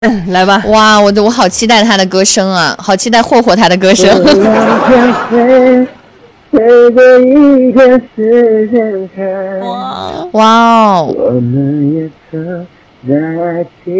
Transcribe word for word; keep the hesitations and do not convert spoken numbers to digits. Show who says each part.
Speaker 1: 来吧。
Speaker 2: 哇，我的我好期待他的歌声啊，好期待霍霍他的歌声。哇哇哦！